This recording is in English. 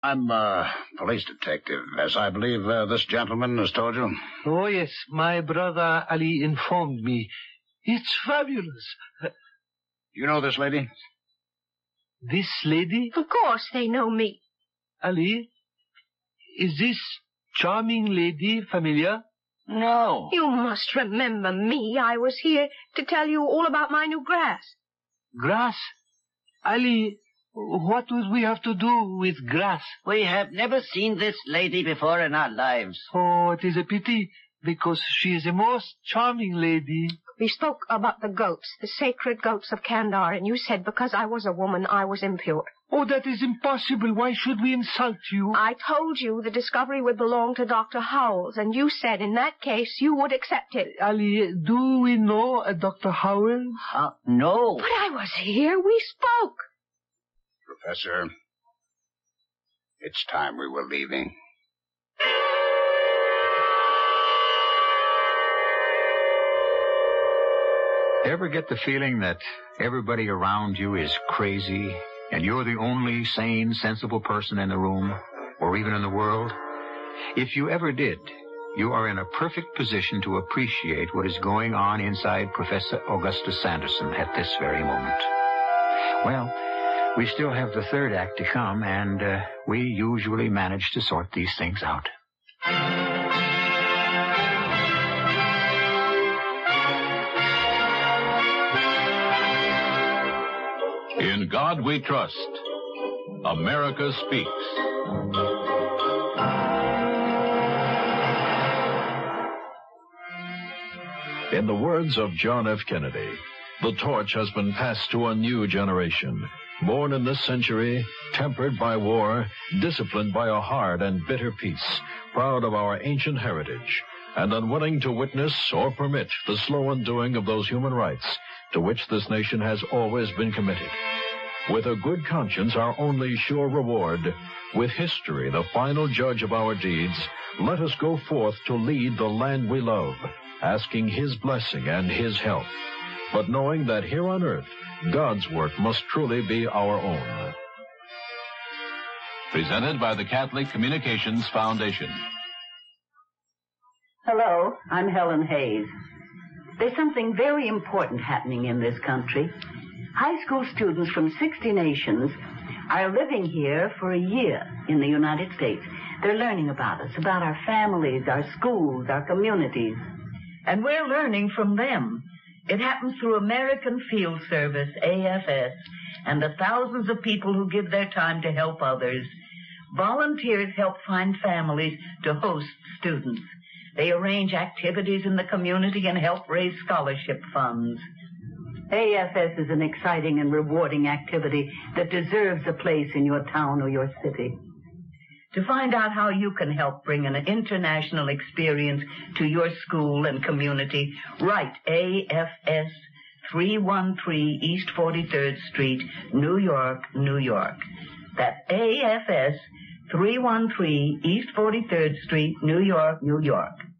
I'm a police detective, as I believe this gentleman has told you. Oh, yes. My brother Ali informed me. It's fabulous. You know this lady? This lady? Of course they know me. Ali, is this charming lady familiar? No. You must remember me. I was here to tell you all about my new grass. Grass? Ali, what would we have to do with grass? We have never seen this lady before in our lives. Oh, it is a pity, because she is a most charming lady. We spoke about the goats, the sacred goats of Kandar, and you said because I was a woman, I was impure. Oh, that is impossible. Why should we insult you? I told you the discovery would belong to Dr. Howells, and you said in that case you would accept it. Ali, do we know Dr. Howells? No. But I was here. We spoke. Professor, it's time we were leaving. Ever get the feeling that everybody around you is crazy and you're the only sane, sensible person in the room or even in the world? If you ever did, you are in a perfect position to appreciate what is going on inside Professor Augustus Sanderson at this very moment. Well, we still have the third act to come, and we usually manage to sort these things out. In God We Trust, America Speaks. In the words of John F. Kennedy, the torch has been passed to a new generation, born in this century, tempered by war, disciplined by a hard and bitter peace, proud of our ancient heritage, and unwilling to witness or permit the slow undoing of those human rights to which this nation has always been committed. With a good conscience, our only sure reward, with history, the final judge of our deeds, let us go forth to lead the land we love, asking His blessing and His help, but knowing that here on earth, God's work must truly be our own. Presented by the Catholic Communications Foundation. Hello, I'm Helen Hayes. There's something very important happening in this country. High school students from 60 nations are living here for a year in the United States. They're learning about us, about our families, our schools, our communities. And we're learning from them. It happens through American Field Service, AFS, and the thousands of people who give their time to help others. Volunteers help find families to host students. They arrange activities in the community and help raise scholarship funds. AFS is an exciting and rewarding activity that deserves a place in your town or your city. To find out how you can help bring an international experience to your school and community, write AFS 313 East 43rd Street, New York, New York. That's AFS 313 East 43rd Street, New York, New York.